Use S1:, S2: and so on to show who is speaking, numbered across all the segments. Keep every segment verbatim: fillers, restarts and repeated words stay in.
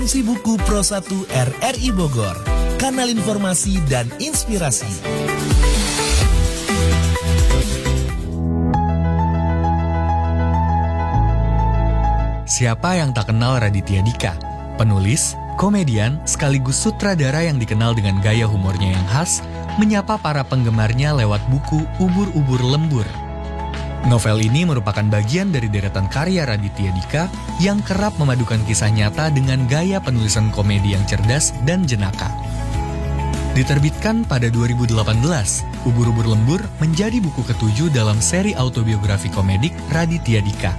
S1: Si buku Pro satu R R I Bogor, kanal informasi dan inspirasi.
S2: Siapa yang tak kenal Raditya Dika? Penulis, komedian, sekaligus sutradara yang dikenal dengan gaya humornya yang khas, menyapa para penggemarnya lewat buku Ubur-Ubur Lembur. Novel ini merupakan bagian dari deretan karya Raditya Dika yang kerap memadukan kisah nyata dengan gaya penulisan komedi yang cerdas dan jenaka. Diterbitkan pada dua ribu delapan belas, Ubur-Ubur Lembur menjadi buku ketujuh dalam seri autobiografi komedik Raditya Dika.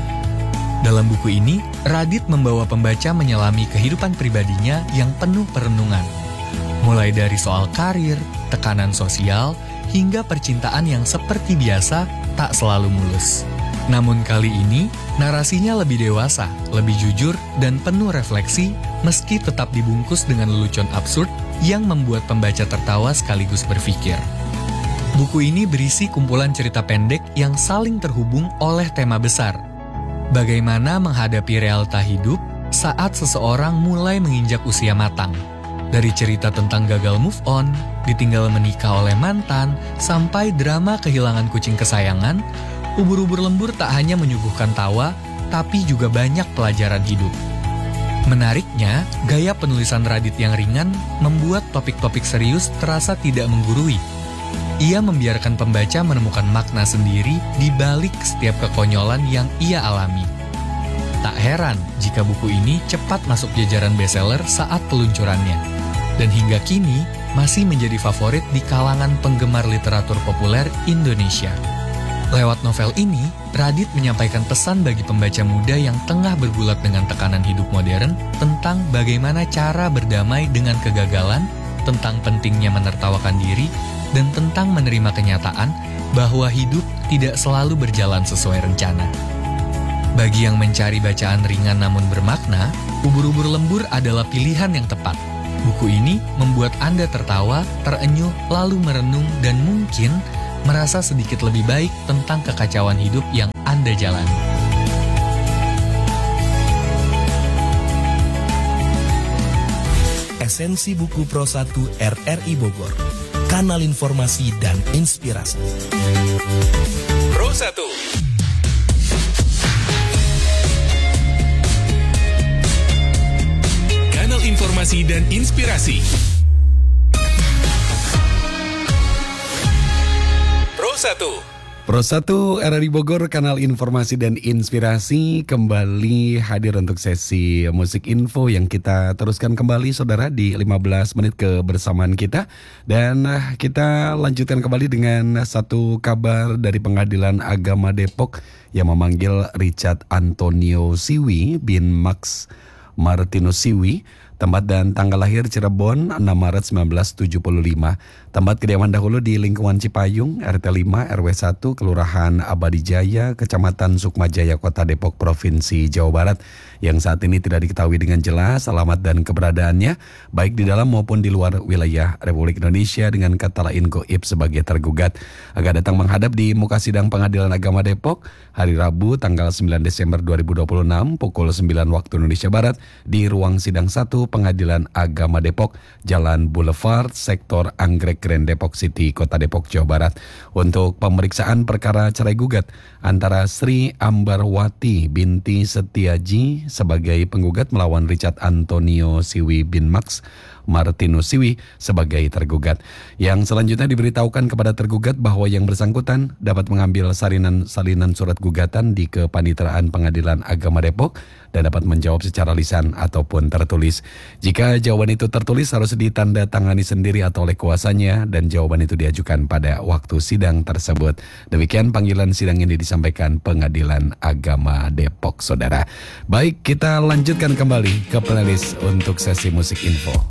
S2: Dalam buku ini, Radit membawa pembaca menyelami kehidupan pribadinya yang penuh perenungan. Mulai dari soal karir, tekanan sosial, hingga percintaan yang seperti biasa tak selalu mulus. Namun kali ini, narasinya lebih dewasa, lebih jujur, dan penuh refleksi, meski tetap dibungkus dengan lelucon absurd yang membuat pembaca tertawa sekaligus berpikir. Buku ini berisi kumpulan cerita pendek yang saling terhubung oleh tema besar. Bagaimana menghadapi realita hidup saat seseorang mulai menginjak usia matang. Dari cerita tentang gagal move on, ditinggal menikah oleh mantan, sampai drama kehilangan kucing kesayangan, Ubur-Ubur Lembur tak hanya menyuguhkan tawa, tapi juga banyak pelajaran hidup. Menariknya, gaya penulisan Radit yang ringan membuat topik-topik serius terasa tidak menggurui. Ia membiarkan pembaca menemukan makna sendiri di balik setiap kekonyolan yang ia alami. Tak heran jika buku ini cepat masuk jajaran bestseller saat peluncurannya. Dan hingga kini masih menjadi favorit di kalangan penggemar literatur populer Indonesia. Lewat novel ini, Radit menyampaikan pesan bagi pembaca muda yang tengah bergulat dengan tekanan hidup modern tentang bagaimana cara berdamai dengan kegagalan, tentang pentingnya menertawakan diri, dan tentang menerima kenyataan bahwa hidup tidak selalu berjalan sesuai rencana. Bagi yang mencari bacaan ringan namun bermakna, Ubur-Ubur Lembur adalah pilihan yang tepat. Buku ini membuat Anda tertawa, terenyuh, lalu merenung, dan mungkin merasa sedikit lebih baik tentang kekacauan hidup yang Anda jalani.
S1: Esensi buku Pro satu R R I Bogor, kanal informasi dan inspirasi.
S3: Pro satu. Informasi dan inspirasi. Pro satu.
S4: Pro satu R R I Bogor, kanal informasi dan inspirasi, kembali hadir untuk sesi musik info yang kita teruskan kembali saudara di lima belas menit kebersamaan kita. Dan kita lanjutkan kembali dengan satu kabar dari Pengadilan Agama Depok yang memanggil Richard Antonio Siwi bin Max Martinus Siwi. Tempat dan tanggal lahir Cirebon enam Maret seribu sembilan ratus tujuh puluh lima. Tempat kediaman dahulu di lingkungan Cipayung, R T lima R W satu, Kelurahan Abadi Jaya, Kecamatan Sukmajaya, Kota Depok, Provinsi Jawa Barat. Yang saat ini tidak diketahui dengan jelas alamat dan keberadaannya, baik di dalam maupun di luar wilayah Republik Indonesia, dengan kata lain goib sebagai tergugat. Akan datang menghadap di muka sidang Pengadilan Agama Depok hari Rabu tanggal sembilan Desember dua ribu dua puluh enam pukul sembilan waktu Indonesia Barat di ruang sidang satu Pengadilan Agama Depok, Jalan Boulevard, Sektor Anggrek Grand Depok City, Kota Depok, Jawa Barat, untuk pemeriksaan perkara cerai gugat antara Sri Ambarwati binti Setiaji sebagai penggugat melawan Richard Antonio Siwi bin Max Martinus Siwi sebagai tergugat. Yang selanjutnya diberitahukan kepada tergugat bahwa yang bersangkutan dapat mengambil salinan salinan surat gugatan di Kepaniteraan Pengadilan Agama Depok dan dapat menjawab secara lisan ataupun tertulis. Jika jawaban itu tertulis harus ditanda tangani sendiri atau oleh kuasanya dan jawaban itu diajukan pada waktu sidang tersebut. Demikian panggilan sidang ini disampaikan Pengadilan Agama Depok, saudara. Baik, kita lanjutkan kembali ke playlist untuk sesi musik info.